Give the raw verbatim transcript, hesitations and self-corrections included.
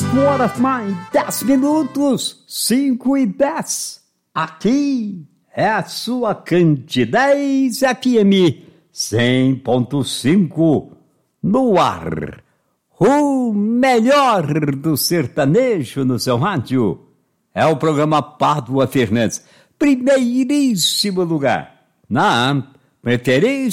cinco horas mais dez minutos, cinco e dez. Aqui é a sua Candidez F M cem ponto cinco no ar. O melhor do sertanejo no seu rádio é o programa Pádua Fernandes. Primeiríssimo lugar na preferência